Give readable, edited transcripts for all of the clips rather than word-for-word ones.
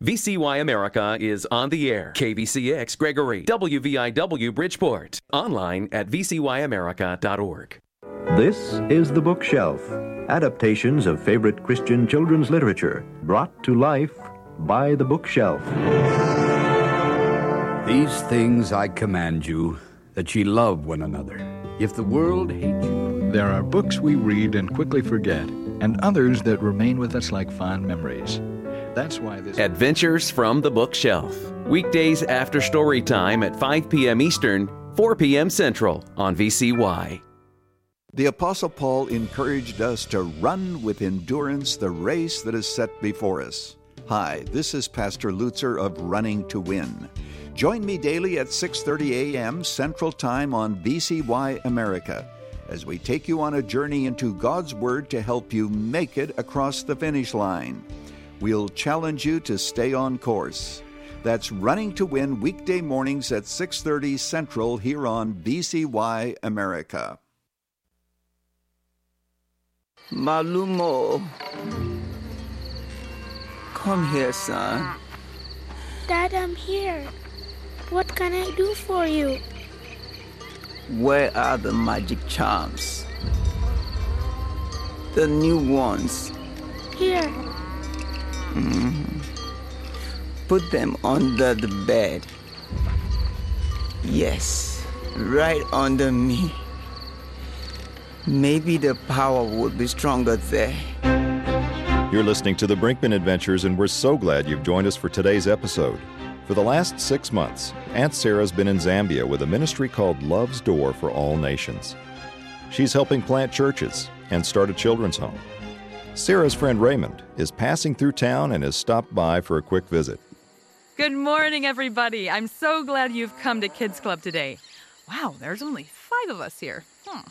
VCY America is on the air. KVCX Gregory, WVIW Bridgeport. Online at vcyamerica.org. This is The Bookshelf. Adaptations of favorite Christian children's literature brought to life by The Bookshelf. These things I command you, that ye love one another. If the world hate you... There are books we read and quickly forget, and others that remain with us like fond memories. That's why this... Adventures from the Bookshelf. Weekdays after story time at 5 p.m. Eastern, 4 p.m. Central on VCY. The Apostle Paul encouraged us to run with endurance the race that is set before us. Hi, this is Pastor Lutzer of Running to Win. Join me daily at 6:30 a.m. Central Time on VCY America as we take you on a journey into God's Word to help you make it across the finish line. We'll challenge you to stay on course. That's Running to Win weekday mornings at 6:30 Central here on VCY America. Malumo. Come here, son. Dad, I'm here. What can I do for you? Where are the magic charms? The new ones. Here. Put them under the bed. Yes, right under me. Maybe the power would be stronger there. You're listening to the Brinkman Adventures, and we're so glad you've joined us for today's episode. For the last 6 months, Aunt Sarah's been in Zambia with a ministry called Love's Door for All Nations. She's helping plant churches and start a children's home. Sarah's friend Raymond is passing through town and has stopped by for a quick visit. Good morning, everybody. I'm so glad you've come to Kids Club today. Wow, there's only 5 of us here.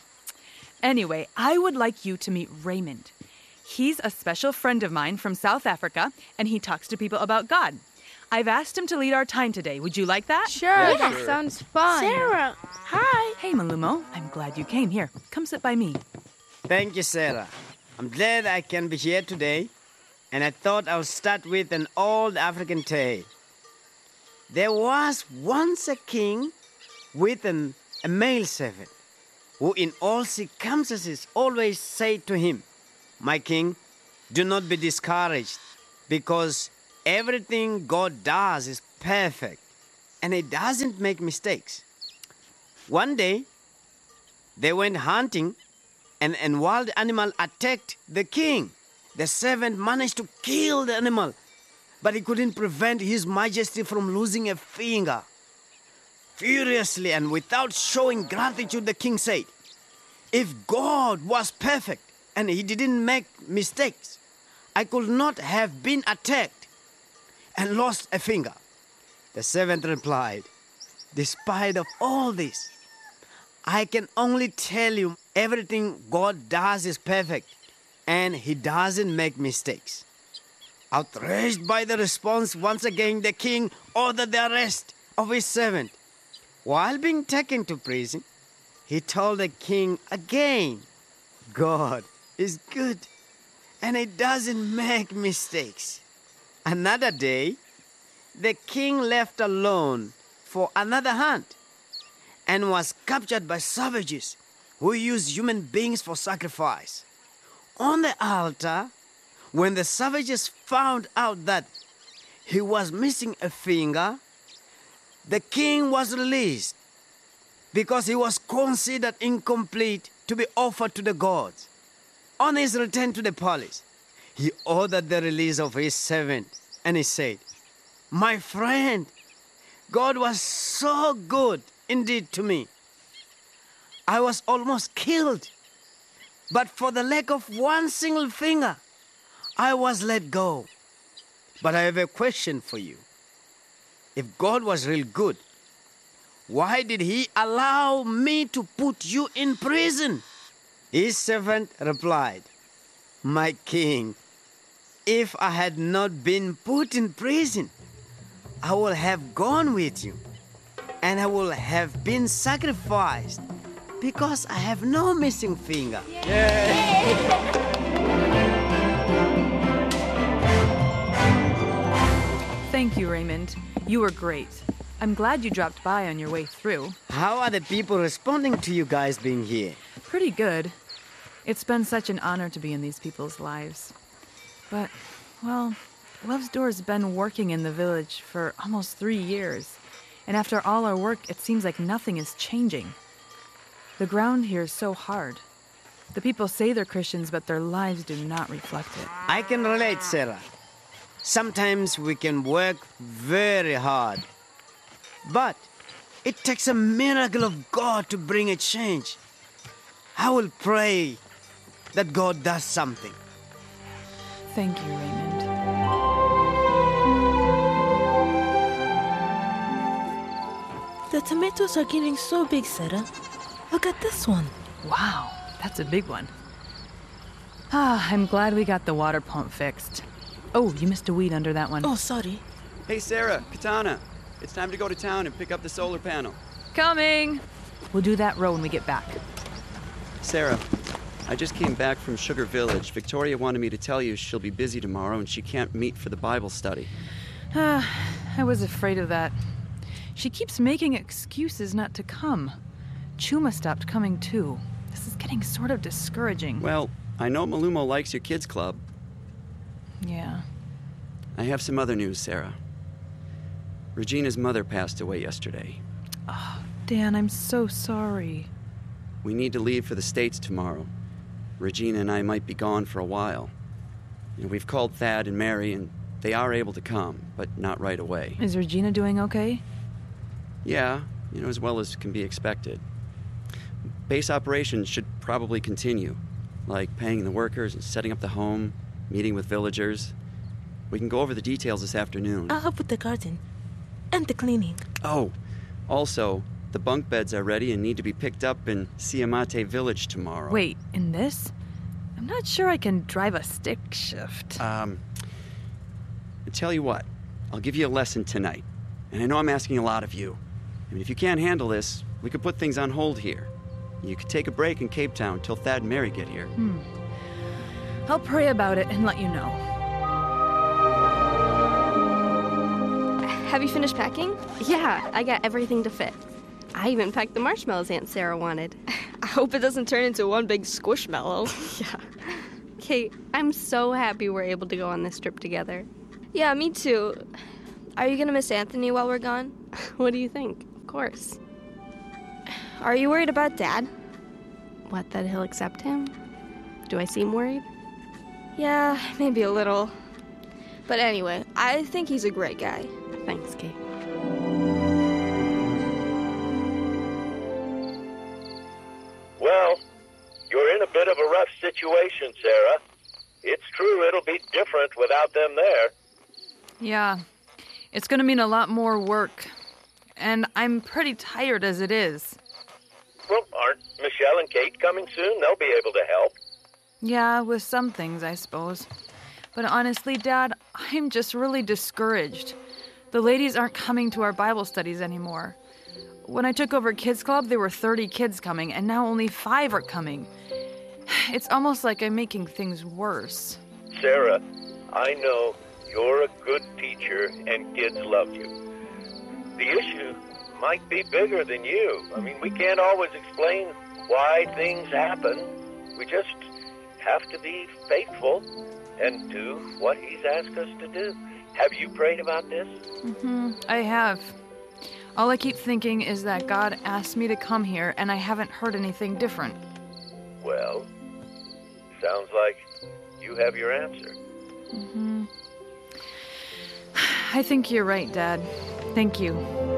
Anyway, I would like you to meet Raymond. He's a special friend of mine from South Africa, and he talks to people about God. I've asked him to lead our time today. Would you like that? Sure, that sounds fun. Sarah, hi. Hey, Malumo. I'm glad you came. Here, come sit by me. Thank you, Sarah. I'm glad I can be here today, and I thought I'll start with an old African tale. There was once a king with a male servant, who in all circumstances always said to him, "My king, do not be discouraged, because everything God does is perfect, and He doesn't make mistakes." One day, they went hunting, and a wild animal attacked the king. The servant managed to kill the animal, but he couldn't prevent His Majesty from losing a finger. Furiously and without showing gratitude, the king said, "If God was perfect and He didn't make mistakes, I could not have been attacked and lost a finger." The servant replied, "Despite of all this, I can only tell you everything God does is perfect, and He doesn't make mistakes." Outraged by the response, once again the king ordered the arrest of his servant. While being taken to prison, he told the king again, "God is good, and He doesn't make mistakes." Another day, the king left alone for another hunt and was captured by savages who used human beings for sacrifice. On the altar, when the savages found out that he was missing a finger, the king was released because he was considered incomplete to be offered to the gods. On his return to the palace, he ordered the release of his servant, and he said, "My friend, God was so good indeed to me. I was almost killed, but for the lack of one single finger, I was let go. But I have a question for you. If God was real good, why did He allow me to put you in prison?" His servant replied, "My king, if I had not been put in prison, I would have gone with you, and I will have been sacrificed because I have no missing finger." Thank you, Raymond. You were great. I'm glad you dropped by on your way through. How are the people responding to you guys being here? Pretty good. It's been such an honor to be in these people's lives. But, well, Love's Door's been working in the village for almost 3 years. And after all our work, it seems like nothing is changing. The ground here is so hard. The people say they're Christians, but their lives do not reflect it. I can relate, Sarah. Sometimes we can work very hard. But it takes a miracle of God to bring a change. I will pray that God does something. Thank you, Raymond. The tomatoes are getting so big, Sarah. Look at this one. Wow, that's a big one. I'm glad we got the water pump fixed. Oh, you missed a weed under that one. Oh, sorry. Hey, Sarah, Katana. It's time to go to town and pick up the solar panel. Coming! We'll do that row when we get back. Sarah, I just came back from Sugar Village. Victoria wanted me to tell you she'll be busy tomorrow and she can't meet for the Bible study. I was afraid of that. She keeps making excuses not to come. Chuma stopped coming too. This is getting sort of discouraging. Well, I know Malumo likes your kids' club. Yeah. I have some other news, Sarah. Regina's mother passed away yesterday. Oh, Dan, I'm so sorry. We need to leave for the States tomorrow. Regina and I might be gone for a while. We've called Thad and Mary, and they are able to come, but not right away. Is Regina doing okay? Yeah, as well as can be expected. Base operations should probably continue, like paying the workers and setting up the home, meeting with villagers. We can go over the details this afternoon. I'll help with the garden. And the cleaning. Oh, also, the bunk beds are ready and need to be picked up in Siamate Village tomorrow. Wait, in this? I'm not sure I can drive a stick shift. I tell you what, I'll give you a lesson tonight. And I know I'm asking a lot of you. If you can't handle this, we could put things on hold here. You could take a break in Cape Town till Thad and Mary get here. I'll pray about it and let you know. Have you finished packing? Yeah, I got everything to fit. I even packed the marshmallows Aunt Sarah wanted. I hope it doesn't turn into one big squishmallow. Yeah. Kate, I'm so happy we're able to go on this trip together. Yeah, me too. Are you gonna miss Anthony while we're gone? What do you think? Of course. Are you worried about Dad? What, that he'll accept him? Do I seem worried? Yeah, maybe a little. But anyway, I think he's a great guy. Thanks, Kate. Well, you're in a bit of a rough situation, Sarah. It's true it'll be different without them there. Yeah, it's gonna mean a lot more work. And I'm pretty tired as it is. Well, aren't Michelle and Kate coming soon? They'll be able to help. Yeah, with some things, I suppose. But honestly, Dad, I'm just really discouraged. The ladies aren't coming to our Bible studies anymore. When I took over Kids Club, there were 30 kids coming, and now only 5 are coming. It's almost like I'm making things worse. Sarah, I know you're a good teacher and kids love you. The issue might be bigger than you. I mean, we can't always explain why things happen. We just have to be faithful and do what he's asked us to do. Have you prayed about this? I have. All I keep thinking is that God asked me to come here, and I haven't heard anything different. Well, sounds like you have your answer. I think you're right, Dad. Thank you.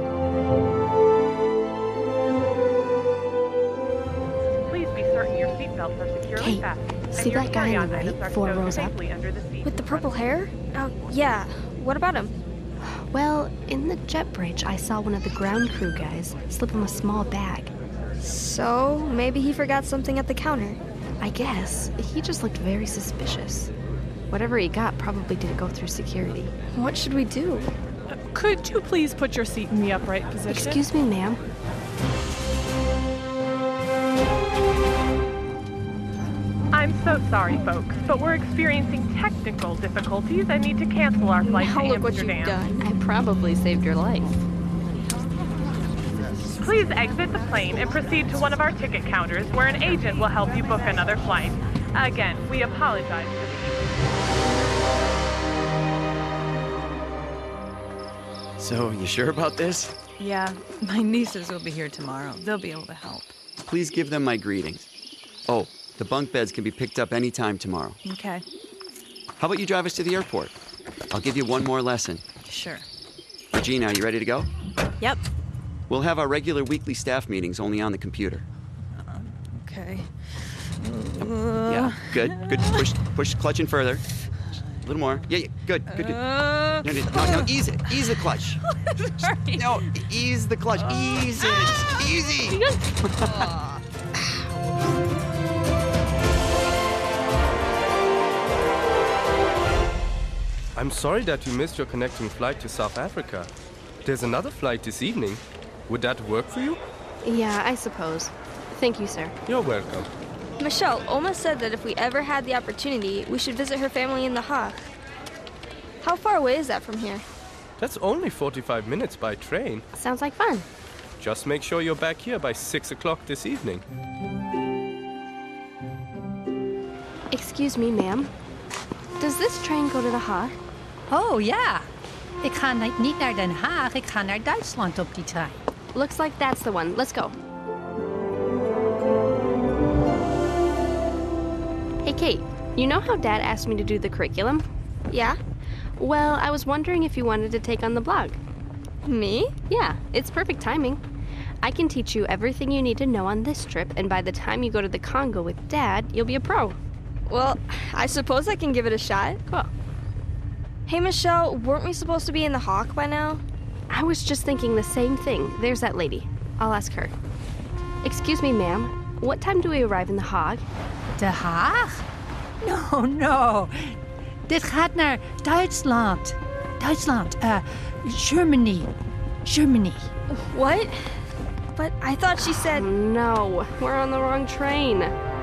Please be certain your seatbelts are securely fastened. See that guy on the right, 4 rows up? With the purple hair? Oh, yeah. What about him? Well, in the jet bridge, I saw one of the ground crew guys slip him a small bag. So, maybe he forgot something at the counter. I guess. He just looked very suspicious. Whatever he got probably didn't go through security. What should we do? Could you please put your seat in the upright position? Excuse me, ma'am. I'm so sorry, folks, but we're experiencing technical difficulties and need to cancel our flight Now to look what Amsterdam. you've done. I probably saved your life. Please exit the plane and proceed to one of our ticket counters where an agent will help you book another flight. Again, we apologize for the... So, you sure about this? Yeah, my nieces will be here tomorrow. They'll be able to help. Please give them my greetings. Oh, the bunk beds can be picked up anytime tomorrow. Okay. How about you drive us to the airport? I'll give you one more lesson. Sure. Regina, are you ready to go? Yep. We'll have our regular weekly staff meetings only on the computer. Okay. Yeah, good. Push the clutch in further. A little more. Yeah, good. No, ease it. Ease the clutch. Sorry. No, ease the clutch. Ease it. Easy. I'm sorry that you missed your connecting flight to South Africa. There's another flight this evening. Would that work for you? Yeah, I suppose. Thank you, sir. You're welcome. Michelle, Oma said that if we ever had the opportunity, we should visit her family in The Hague. How far away is that from here? That's only 45 minutes by train. Sounds like fun. Just make sure you're back here by 6 o'clock this evening. Excuse me, ma'am. Does this train go to The Hague? Oh, ja. Ik ga niet naar Den Haag, ik ga naar Duitsland op die trein. Looks like that's the one. Let's go. Hey, Kate, you know how Dad asked me to do the curriculum? Yeah? Well, I was wondering if you wanted to take on the blog. Me? Yeah, it's perfect timing. I can teach you everything you need to know on this trip, and by the time you go to the Congo with Dad, you'll be a pro. Well, I suppose I can give it a shot. Cool. Hey, Michelle, weren't we supposed to be in The Hague by now? I was just thinking the same thing. There's that lady. I'll ask her. Excuse me, ma'am. What time do we arrive in The Hague? De Haag? No. Dit gaat naar Duitsland. Germany. What? But I thought she said... No, we're on the wrong train.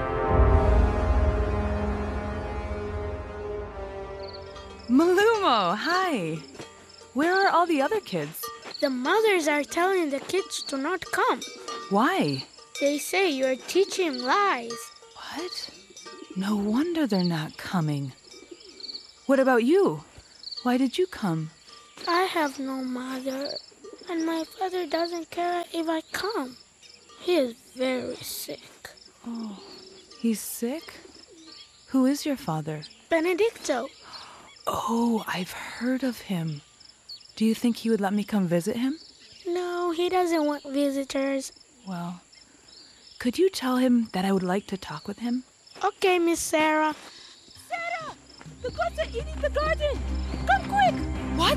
Malumo, hi. Where are all the other kids? The mothers are telling the kids to not come. Why? They say you're teaching lies. What? No wonder they're not coming. What about you? Why did you come? I have no mother, and my father doesn't care if I come. He is very sick. Oh, he's sick? Who is your father? Benedicto. Oh, I've heard of him. Do you think he would let me come visit him? No, he doesn't want visitors. Well, could you tell him that I would like to talk with him? Okay, Miss Sarah. Sarah! The goats are eating the garden! Come quick! What?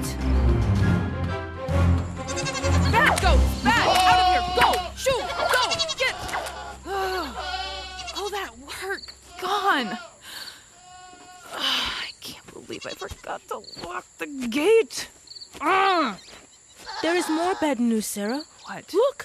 Back, goats! Back! Out of here! Go! Shoot! Go! Get! Oh, that work. Gone. I can't believe I forgot to lock the gate. There is more bad news, Sarah. What? Look!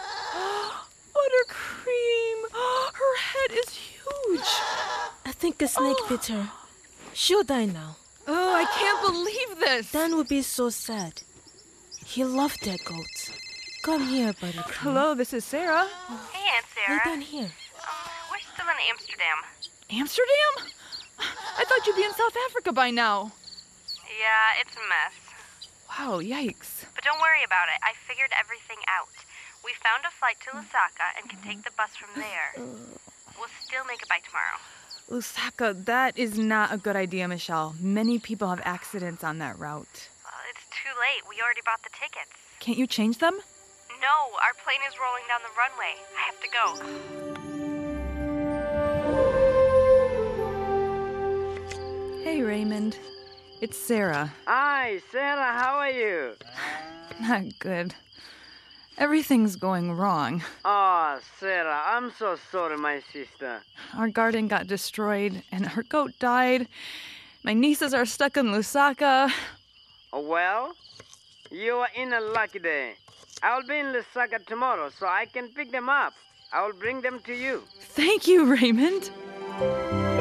Buttercream! Her head is huge. I think a snake bit her. She'll die now. Oh, I can't believe this. Dan would be so sad. He loved their goats. Come here, Buttercream. Hello, this is Sarah. Hey, Aunt Sarah. Lay down here. We're still in Amsterdam. Amsterdam? I thought you'd be in South Africa by now. Yeah, it's a mess. Wow, yikes. But don't worry about it. I figured everything out. We found a flight to Lusaka and can take the bus from there. We'll still make it by tomorrow. Lusaka, that is not a good idea, Michelle. Many people have accidents on that route. Well, it's too late. We already bought the tickets. Can't you change them? No, our plane is rolling down the runway. I have to go. Hey, Raymond. It's Sarah. Hi, Sarah. How are you? Not good. Everything's going wrong. Oh, Sarah, I'm so sorry, my sister. Our garden got destroyed, and our goat died. My nieces are stuck in Lusaka. Well, you are in a lucky day. I'll be in Lusaka tomorrow, so I can pick them up. I'll bring them to you. Thank you, Raymond.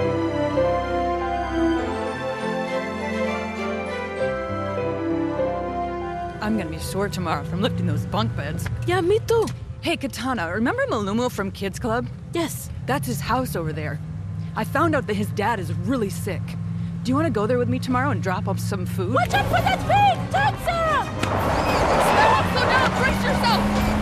I'm gonna be sore tomorrow from lifting those bunk beds. Yeah, me too. Hey, Katana, remember Malumo from Kids Club? Yes. That's his house over there. I found out that his dad is really sick. Do you want to go there with me tomorrow and drop off some food? Watch out for that pig! Turn, Sarah! Slow down! Brace yourself!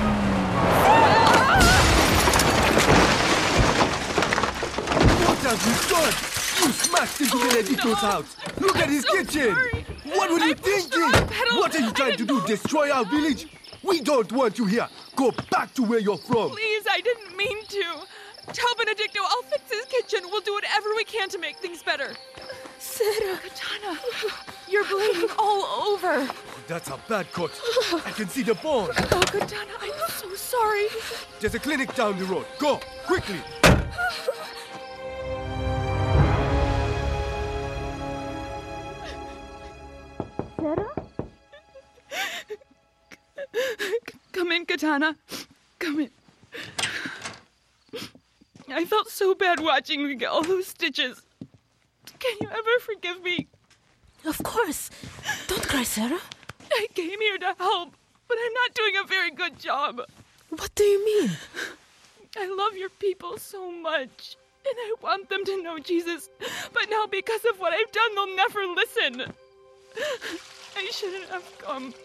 What have you done? You smashed into Benedicto's house. Look at his kitchen. Sorry. What were you thinking? What are you trying to do? Destroy our village? We don't want you here. Go back to where you're from. Please, I didn't mean to. Tell Benedicto I'll fix his kitchen. We'll do whatever we can to make things better. Sarah. Katana, you're bleeding all over. That's a bad cut. I can see the bone. Oh, Katana, I'm so sorry. There's a clinic down the road. Go, quickly. Sarah? Come in, Katana. Come in. I felt so bad watching you get all those stitches. Can you ever forgive me? Of course. Don't cry, Sarah. I came here to help, but I'm not doing a very good job. What do you mean? I love your people so much, and I want them to know Jesus. But now, because of what I've done, they'll never listen. I shouldn't have come.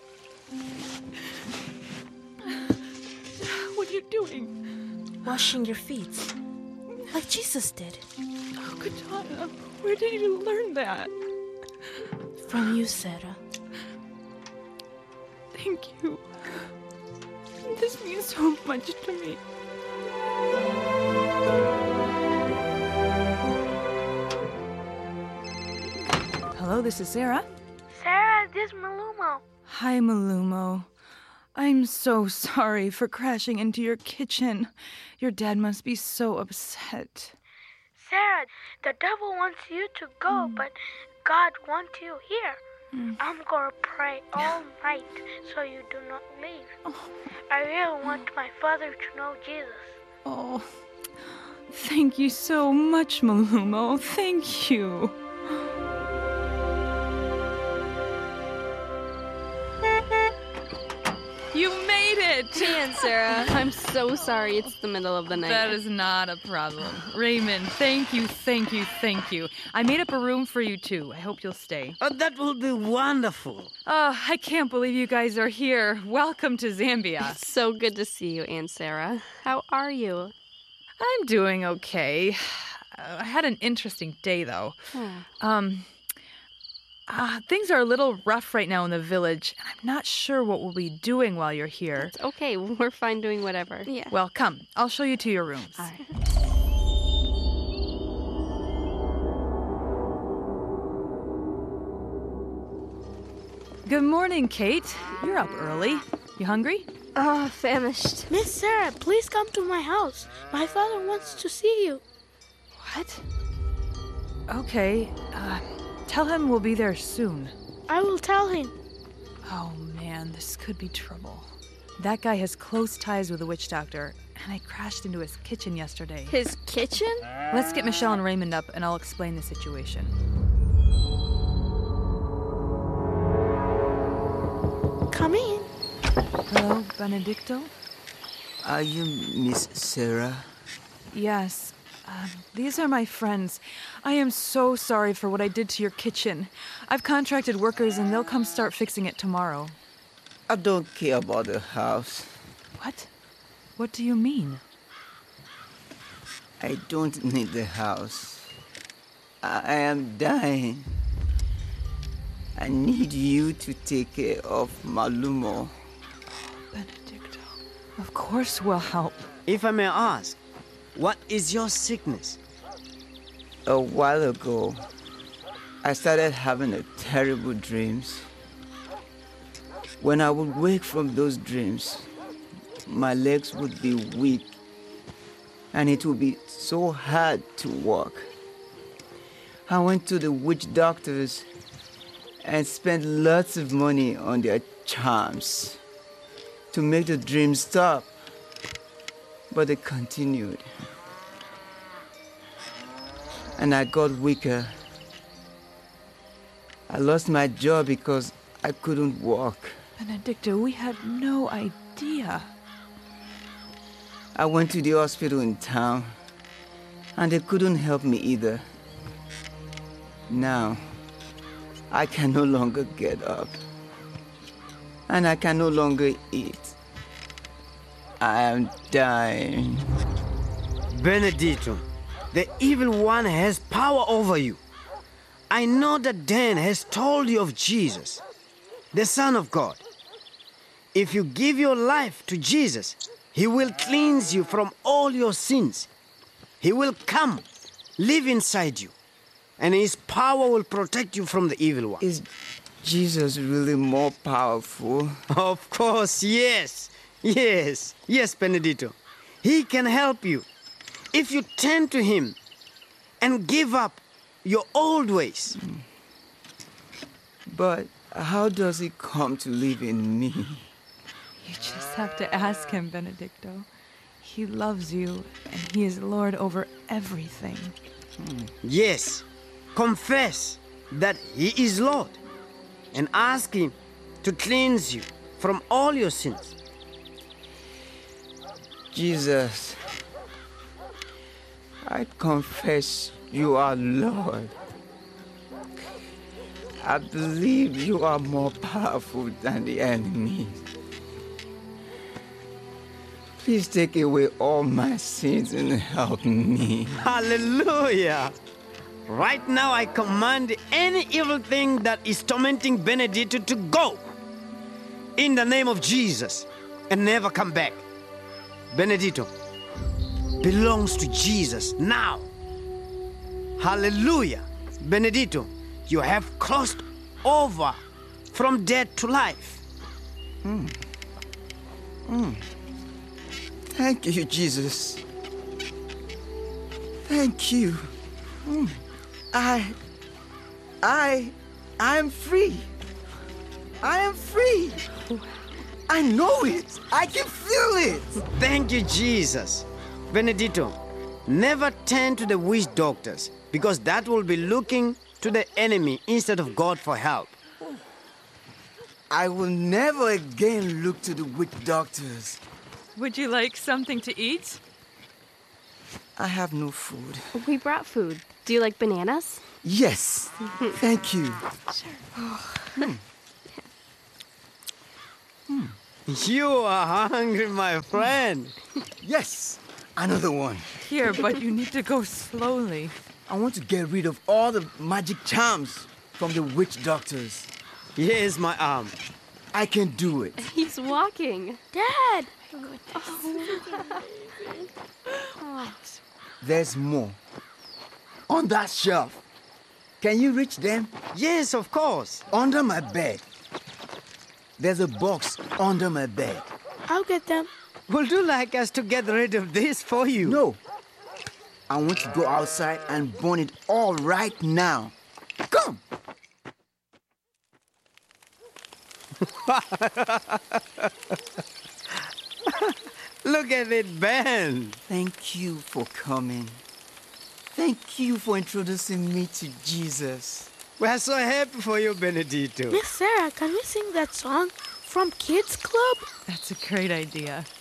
What are you doing? Washing your feet. Like Jesus did. Oh, Katana, where did you learn that? From you, Sarah. Thank you. This means so much to me. Hello, this is Sarah. Sarah, this is Malumo. Hi, Malumo. I'm so sorry for crashing into your kitchen. Your dad must be so upset. Sarah, the devil wants you to go, but God wants you here. I'm gonna pray all night so you do not leave. I really want my father to know Jesus. Oh, thank you so much, Malumo. Thank you. You made it! Hey, Aunt Sarah. I'm so sorry it's the middle of the night. That is not a problem. Raymond, thank you, thank you, thank you. I made up a room for you, too. I hope you'll stay. Oh, that will be wonderful. Oh, I can't believe you guys are here. Welcome to Zambia. It's so good to see you, Aunt Sarah. How are you? I'm doing okay. I had an interesting day, though. Things are a little rough right now in the village, and I'm not sure what we'll be doing while you're here. It's okay. We're fine doing whatever. Yeah. Well, come. I'll show you to your rooms. All right. Good morning, Kate. You're up early. You hungry? Oh, famished. Miss Sarah, please come to my house. My father wants to see you. What? Okay. Tell him we'll be there soon. I will tell him. Oh, man, this could be trouble. That guy has close ties with the witch doctor, and I crashed into his kitchen yesterday. His kitchen? Let's get Michelle and Raymond up, and I'll explain the situation. Come in. Hello, Benedicto? Are you Miss Sarah? Yes. These are my friends. I am so sorry for what I did to your kitchen. I've contracted workers, and they'll come start fixing it tomorrow. I don't care about the house. What? What do you mean? I don't need the house. I am dying. I need you to take care of Malumo. Benedicto. Of course we'll help. If I may ask, what is your sickness? A while ago, I started having terrible dreams. When I would wake from those dreams, my legs would be weak, and it would be so hard to walk. I went to the witch doctors and spent lots of money on their charms to make the dreams stop, but they continued. And I got weaker. I lost my job because I couldn't walk. Benedicto, we had no idea. I went to the hospital in town, and they couldn't help me either. Now, I can no longer get up, and I can no longer eat. I am dying. Benedicto, the evil one has power over you. I know that Dan has told you of Jesus, the Son of God. If you give your life to Jesus, He will cleanse you from all your sins. He will come, live inside you, and His power will protect you from the evil one. Is Jesus really more powerful? Of course, yes. Yes, Benedicto. He can help you if you turn to Him and give up your old ways. But how does He come to live in me? You just have to ask Him, Benedicto. He loves you, and He is Lord over everything. Yes, confess that He is Lord and ask Him to cleanse you from all your sins. Jesus, I confess you are Lord. I believe you are more powerful than the enemy. Please take away all my sins and help me. Hallelujah! Right now I command any evil thing that is tormenting Benedicto to go in the name of Jesus and never come back. Benedicto belongs to Jesus now. Hallelujah! Benedicto, you have crossed over from death to life. Thank you, Jesus. Thank you. I'm free. I am free. I know it. I can feel it. Thank you, Jesus. Benedicto, never turn to the witch doctors, because that will be looking to the enemy instead of God for help. I will never again look to the witch doctors. Would you like something to eat? I have no food. We brought food. Do you like bananas? Yes. Thank you. You are hungry, my friend. Yes. Another one. Here, but you need to go slowly. I want to get rid of all the magic charms from the witch doctors. Here's my arm. I can do it. He's walking. Dad! There's more. On that shelf. Can you reach them? Yes, of course. Under my bed. There's a box under my bed. I'll get them. Would you like us to get rid of this for you? No. I want to go outside and burn it all right now. Come! Look at it, Ben. Thank you for coming. Thank you for introducing me to Jesus. We're so happy for you, Benedicto. Miss Sarah, can we sing that song from Kids Club? That's a great idea.